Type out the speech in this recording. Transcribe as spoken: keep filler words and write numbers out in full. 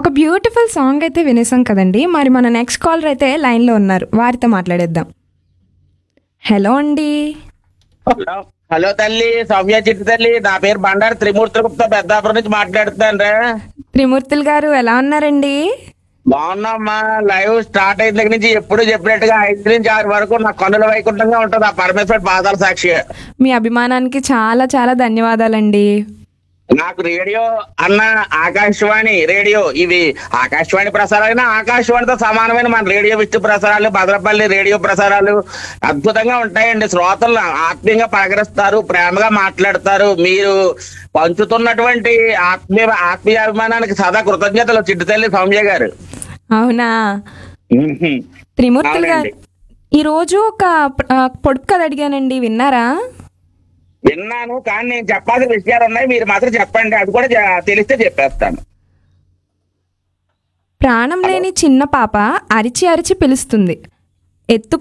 ఒక beautiful song అయితే వినేసాం కదండి. మరి మన నెక్స్ట్ కాలర్ అయితే లైన్లో ఉన్నారు, వారితో మాట్లాడేద్దాం. హలో అండి. హలో హలో తల్లి, సౌమ్య చిట్టి తల్లి. నా పేరు బండారు త్రిమూర్తి గుప్తా, పెద్దాపురం నుంచి మాట్లాడుతున్నాను రా. త్రిమూర్తులు గారు ఎలా ఉన్నారండి? బాగున్నామ్మా. లైవ్ స్టార్ట్ అయిన దగ్గర నుంచి ఎప్పుడు చెప్పినట్టుగా ఐదు నుంచి ఆరు వరకు నా కన్నుల వైకుంఠంగా ఉంటుంది ఆ పరమేశ్వరుడు పాదాల సాక్షి. మీ అభిమానానికి చాలా చాలా ధన్యవాదాలండి. నాకు రేడియో అన్న ఆకాశవాణి రేడియో ఇవి ఆకాశవాణి ప్రసారాలైనా ఆకాశవాణితో సమానమైన మన రేడియో విష్ణు ప్రసారాలు, భద్రపల్లి రేడియో ప్రసారాలు అద్భుతంగా ఉంటాయండి. శ్రోతలు ఆత్మీయంగా పలకరిస్తారు, ప్రేమగా మాట్లాడతారు. మీరు పంచుతున్నటువంటి ఆత్మీయ ఆత్మీయ అభిమానానికి సదా కృతజ్ఞతలు చిట్టి తల్లి సౌమ్య గారు. అవునా త్రిమూర్తులు గారు, ఈరోజు ఒక ఆ, పొడుపు కథ అడిగానండి, విన్నారా? విన్నాను, కానీ నేను చెప్పాల్సిన విషయాలు ఉన్నాయి, మీరు మాత్రం చెప్పండి. అది కూడా జ- తెలిస్తే చెప్పేస్తాను. ప్రాణం లేని చిన్న పాప అరిచి అరిచి పిలుస్తుంది. ఎత్తు